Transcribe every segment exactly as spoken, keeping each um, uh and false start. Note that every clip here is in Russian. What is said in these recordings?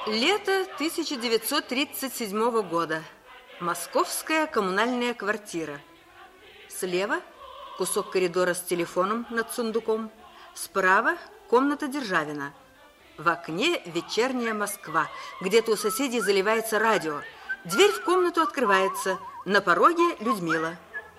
Лето тысяча девятьсот тридцать седьмого года. Московская коммунальная квартира. Слева кусок коридора с телефоном над сундуком. Справа комната Державина. В окне вечерняя Москва. Где-то у соседей заливается радио. Дверь в комнату открывается. На пороге Людмила.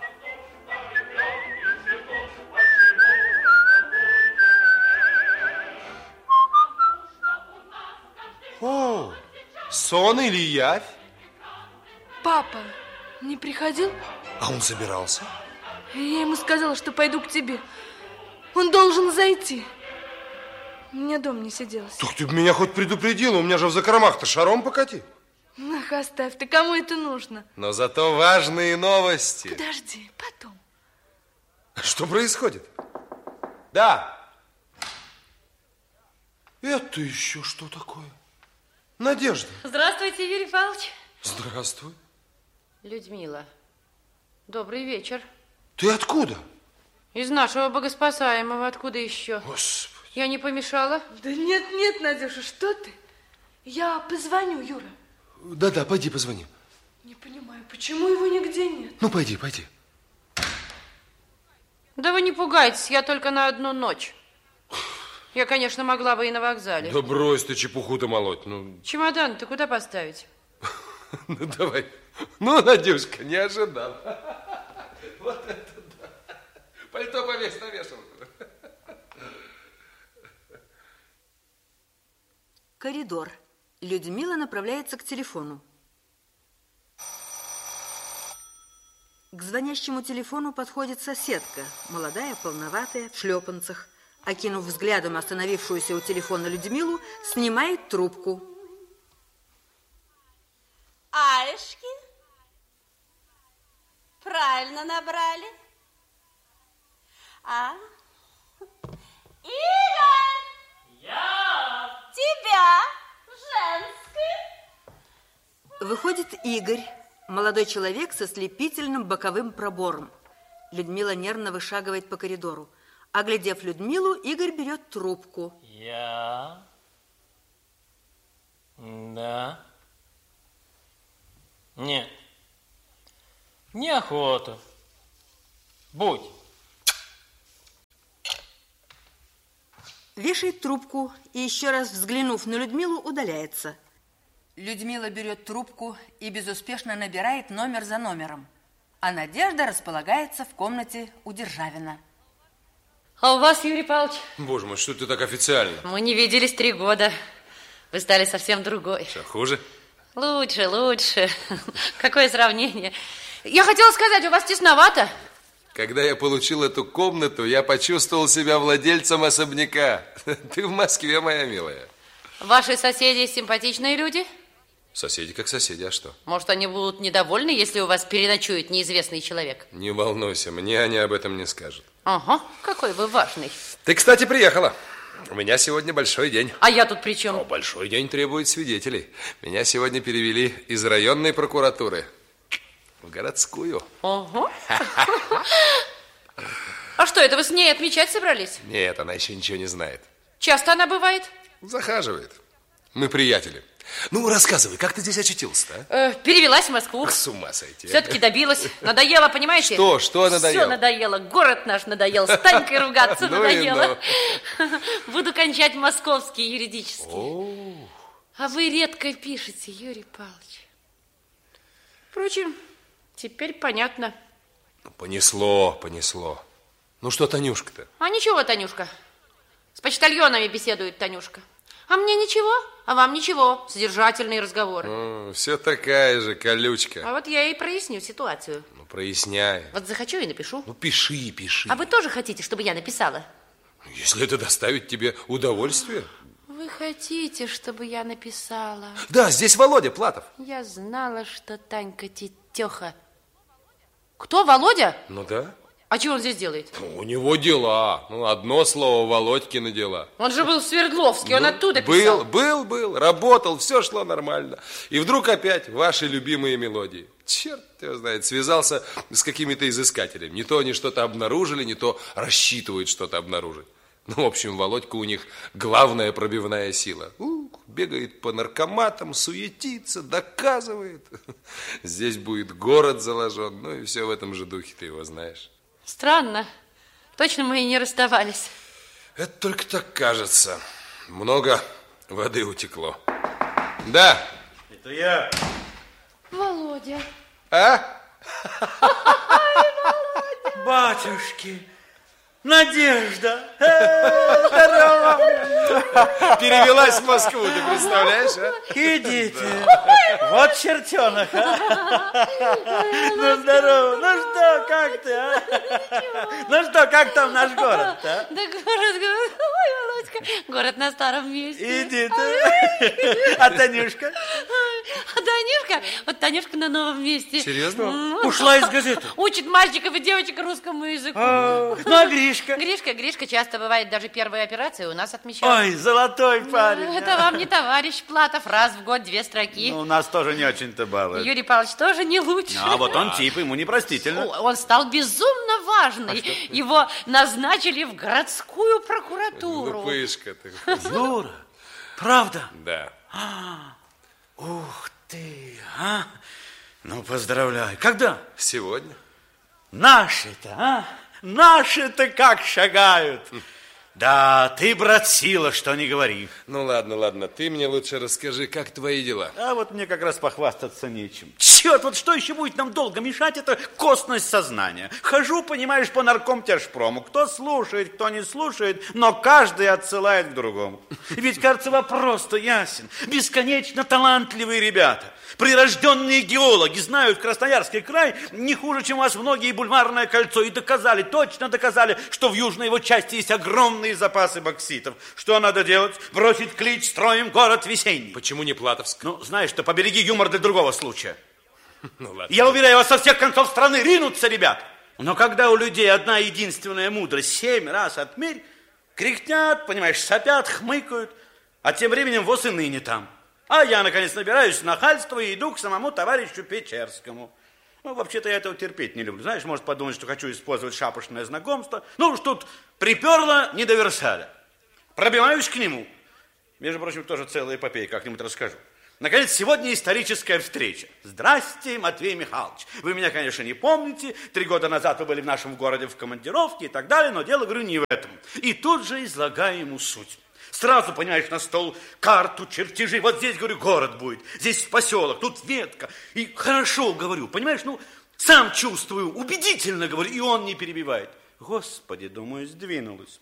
О, сон или явь? Папа не приходил? А он собирался? Я ему сказала, что пойду к тебе. Он должен зайти. Мне дом не сиделось. Так ты бы меня хоть предупредила, у меня же в закромах-то шаром покати. Ах, оставь ты, кому это нужно? Но зато важные новости. Подожди, потом. Что происходит? Да. Это еще что такое? Надежда. Здравствуйте, Юрий Павлович. Здравствуй. Людмила, добрый вечер. Ты откуда? Из нашего богоспасаемого. Откуда еще? Господи. Я не помешала? Да нет, нет, Надюша, что ты? Я позвоню, Юра. Да-да, пойди позвони. Не понимаю, почему его нигде нет? Ну, пойди, пойди. Да вы не пугайтесь, я только на одну ночь. Я, конечно, могла бы и на вокзале. Да брось ты чепуху-то молоть. Ну... Чемодан-то куда поставить? Ну, давай. Ну, Надюшка, не ожидал. Вот это да. Пальто повесь на вешалку. Коридор. Людмила направляется к телефону. К звонящему телефону подходит соседка, молодая, полноватая, в шлепанцах. Окинув взглядом остановившуюся у телефона Людмилу, снимает трубку. Аешки? Правильно набрали. А? Игорь! Я! Тебя! Женской! Выходит Игорь, молодой человек со слепительным боковым пробором. Людмила нервно вышагивает по коридору. Оглядев Людмилу, Игорь берет трубку. Я? Да? Нет. Неохота. Будь. Вешает трубку и, еще раз взглянув на Людмилу, удаляется. Людмила берет трубку и безуспешно набирает номер за номером. А Надежда располагается в комнате у Державина. А у вас, Юрий Павлович? Боже мой, что ты так официально? Мы не виделись три года. Вы стали совсем другой. Что, хуже? Лучше, лучше. Какое сравнение. Я хотела сказать, у вас тесновато. Когда я получил эту комнату, я почувствовал себя владельцем особняка. Ты в Москве, моя милая. Ваши соседи симпатичные люди? Соседи как соседи, а что? Может, они будут недовольны, если у вас переночует неизвестный человек? Не волнуйся, мне они об этом не скажут. Ага, какой вы важный. Ты, кстати, приехала. У меня сегодня большой день. А я тут при чем? О, большой день требует свидетелей. Меня сегодня перевели из районной прокуратуры в городскую. Ого. А что, это вы с ней отмечать собрались? Нет, она еще ничего не знает. Часто она бывает? Захаживает. Мы приятели. Ну, рассказывай, как ты здесь очутился-то, а? Э, перевелась в Москву. С ума сойти. Все-таки добилась. Надоело, понимаете? Что? Что надоело? Все надоело. Город наш надоел. С Танькой ругаться надоело. Буду кончать московский юридический. А вы редко пишете, Юрий Павлович. Впрочем, теперь понятно. Понесло, понесло. Ну что, Танюшка-то? А ничего, Танюшка. С почтальонами беседует Танюшка. А мне ничего, а вам ничего. Содержательные разговоры. Ну, все такая же колючка. А вот я и проясню ситуацию. Ну, проясняй. Вот захочу и напишу. Ну, пиши, пиши. А вы тоже хотите, чтобы я написала? Если это доставит тебе удовольствие. Вы хотите, чтобы я написала? Да, здесь Володя Платов. Я знала, что Танька тетеха. Кто, Володя? Ну да. А что он здесь делает? Ну, у него дела. Ну, одно слово, Володькины дела. Он же был в Свердловске, он ну, оттуда был, писал. Был, был, был, работал, все шло нормально. И вдруг опять ваши любимые мелодии. Черт его знает, связался с какими-то изыскателями. Не то они что-то обнаружили, не то рассчитывают что-то обнаружить. Ну, в общем, Володька у них главная пробивная сила. Ух, Бегает по наркоматам, суетится, доказывает. Здесь будет город заложен. Ну и все в этом же духе, ты его знаешь. Странно. Точно мы и не расставались. Это только так кажется. Много воды утекло. Да. Это я. Володя. А? Батюшки, Надежда. Э, здорово. Перевелась в Москву, ты представляешь, а? Идите. Вот чертенок, а? Ну, здорово. Ну что, как ты, а? Ну что, как там наш город, а? Да город, город, ой, Володька, город на старом месте. Иди ты. А Танюшка? А Танюшка, вот Танюшка на новом месте. Серьезно? Ушла из газеты. Учит мальчиков и девочек русскому языку. А, ну, а Гришка? Гришка, Гришка часто бывает, даже первые операции у нас отмечают. Ой, золотой парень. Это вам не товарищ Платов, раз в год две строки. Ну, у нас тоже не очень-то балует. Юрий Павлович тоже не лучше. А вот он тип, ему непростительно. Он стал безумно важный. Его назначили в городскую прокуратуру. Глупышка ты. Юра, правда? Да. Ух ты, а? Ну, поздравляю. Когда? Сегодня. Наши-то, а? Наши-то как шагают. Да, ты, брат, сила, что не говори. Ну ладно, ладно, ты мне лучше расскажи, как твои дела. А вот мне как раз похвастаться нечем. Черт, вот что еще будет нам долго мешать, это косность сознания. Хожу, понимаешь, по наркомтяжпрому. Кто слушает, кто не слушает, но каждый отсылает к другому. Ведь, кажется, вопрос-то ясен. Бесконечно талантливые ребята, прирожденные геологи знают Красноярский край не хуже, чем у вас многие бульварное кольцо. И доказали, точно доказали, что в южной его части есть огромные запасы бокситов. Что надо делать? Бросить клич «Строим город весенний». Почему не Платовск? Ну, знаешь, что побереги юмор для другого случая. Ну ладно. Я уверяю вас, со всех концов страны ринутся, ребят. Но когда у людей одна единственная мудрость, семь раз отмерь, кряхтят, понимаешь, сопят, хмыкают, а тем временем воз и ныне там. А я, наконец, набираюсь нахальства и иду к самому товарищу Печерскому. Ну, вообще-то я этого терпеть не люблю. Знаешь, может подумать, что хочу использовать шапошное знакомство. Ну, уж тут приперло не до Версаля. Пробиваюсь к нему. Между прочим, тоже целая эпопея, как-нибудь расскажу. Наконец, сегодня историческая встреча. Здрасте, Матвей Михайлович. Вы меня, конечно, не помните. Три года назад вы были в нашем городе в командировке и так далее, но дело, говорю, не в этом. И тут же излагаю ему суть. Сразу, понимаешь, на стол карту, чертежи. Вот здесь, говорю, город будет. Здесь поселок, тут ветка. И хорошо, говорю, понимаешь, ну, сам чувствую, убедительно, говорю, и он не перебивает. Господи, думаю, сдвинулось.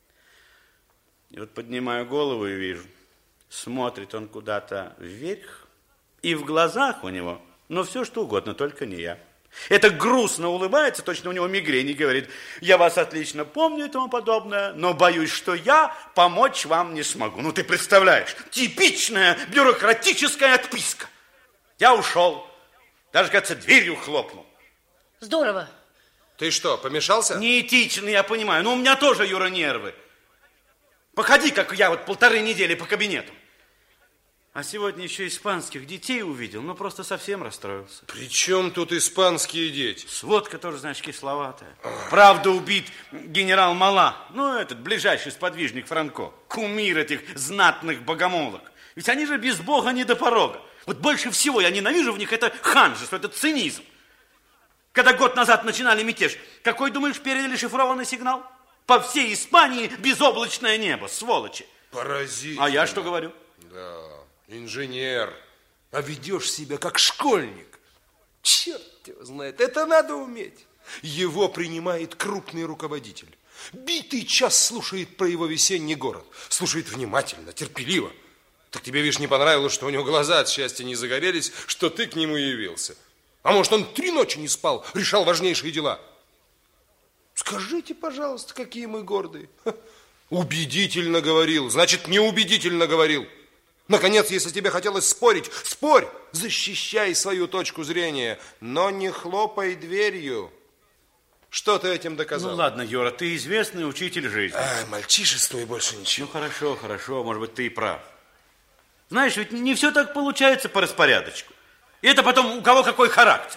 И вот поднимаю голову и вижу. Смотрит он куда-то вверх, и в глазах у него, ну, все что угодно, только не я. Это грустно улыбается, точно у него мигрень, и говорит: я вас отлично помню и тому подобное, но боюсь, что я помочь вам не смогу. Ну, ты представляешь, типичная бюрократическая отписка. Я ушел, даже, кажется, дверью хлопнул. Здорово. Ты что, помешался? Неэтично, я понимаю, но у меня тоже, Юра, нервы. Походи, как я, вот полторы недели по кабинетам. А сегодня еще испанских детей увидел, ну просто совсем расстроился. При чем тут испанские дети? Сводка тоже, знаешь, кисловатая. Правда, убит генерал Мала, ну этот ближайший сподвижник Франко, кумир этих знатных богомолок. Ведь они же без бога не до порога. Вот больше всего я ненавижу в них это ханжество, это цинизм. Когда год назад начинали мятеж, какой, думаешь, передали шифрованный сигнал? По всей Испании безоблачное небо, сволочи. Поразительно. А я что говорю? Да, инженер, а ведешь себя как школьник. Черт его знает, это надо уметь. Его принимает крупный руководитель. Битый час слушает про его весенний город. Слушает внимательно, терпеливо. Так тебе, видишь, не понравилось, что у него глаза от счастья не загорелись, что ты к нему явился. А может, он три ночи не спал, решал важнейшие дела. Скажите, пожалуйста, какие мы гордые. Ха. Убедительно говорил, значит, неубедительно говорил. Наконец, если тебе хотелось спорить, спорь, защищай свою точку зрения, но не хлопай дверью. Что ты этим доказал? Ну ладно, Юра, ты известный учитель жизни. А, мальчишество и больше ничего. Ну хорошо, хорошо, может быть, ты и прав. Знаешь, ведь не все так получается по распорядочку. И это потом у кого какой характер.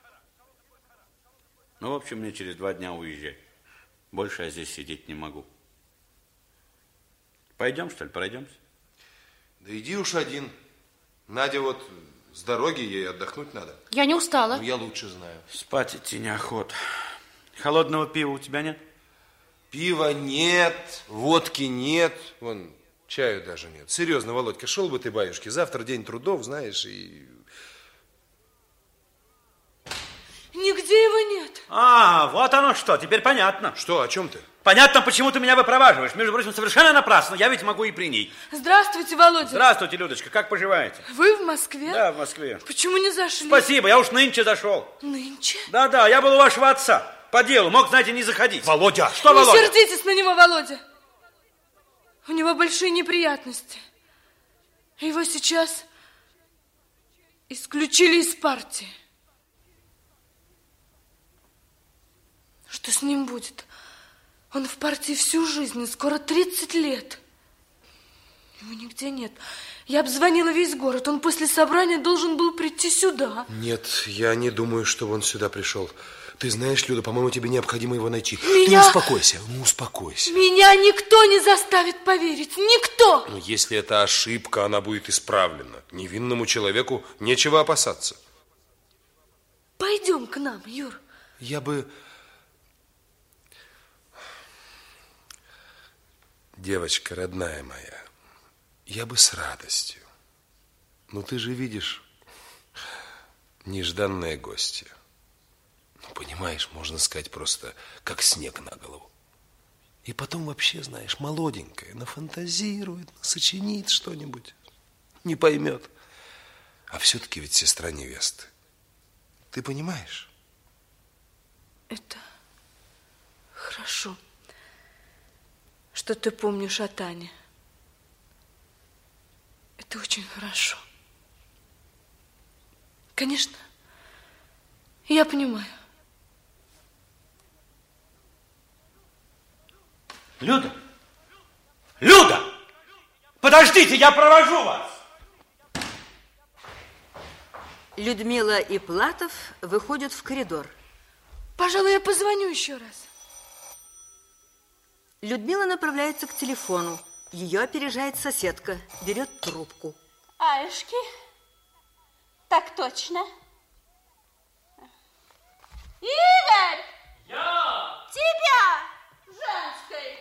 Ну, в общем, мне через два дня уезжать. Больше я здесь сидеть не могу. Пойдем, что ли, пройдемся? Да иди уж один. Надя вот с дороги, ей отдохнуть надо. Я не устала. Ну, я лучше знаю. Спать идти неохота. Холодного пива у тебя нет? Пива нет, водки нет, вон, чаю даже нет. Серьезно, Володька, шел бы ты, баюшки, завтра день трудов, знаешь, и... Нигде его нет. А, вот оно что, теперь понятно. Что, о чем ты? Понятно, почему ты меня выпроваживаешь. Между прочим, совершенно напрасно, я ведь могу и при ней. Здравствуйте, Володя. Здравствуйте, Людочка, как поживаете? Вы в Москве? Да, в Москве. Почему не зашли? Спасибо, я уж нынче зашел. Нынче? Да-да, я был у вашего отца. По делу, мог, знаете, не заходить. Володя! Что, Не Володя? сердитесь на него, Володя. У него большие неприятности. Его сейчас исключили из партии. Что с ним будет? Он в партии всю жизнь, и скоро тридцать лет. Его нигде нет. Я обзвонила весь город. Он после собрания должен был прийти сюда. Нет, я не думаю, чтобы он сюда пришел. Ты знаешь, Люда, по-моему, тебе необходимо его найти. Меня... Ты успокойся, ну успокойся. Меня никто не заставит поверить. Никто! Но если это ошибка, она будет исправлена. Невинному человеку нечего опасаться. Пойдем к нам, Юр. Я бы... Девочка родная моя, я бы с радостью. Но ты же видишь, нежданные гости. Ну, понимаешь, можно сказать просто, как снег на голову. И потом вообще, знаешь, молоденькая, нафантазирует, сочинит что-нибудь. Не поймет. А все-таки ведь сестра невесты. Ты понимаешь? Это хорошо, что ты помнишь о Тане. Это очень хорошо. Конечно, я понимаю. Люда! Люда! Подождите, я провожу вас! Людмила и Платов выходят в коридор. Пожалуй, я позвоню еще раз. Людмила направляется к телефону. Ее опережает соседка. Берет трубку. Аюшки? Так точно. Игорь! Я! Тебя! Женской!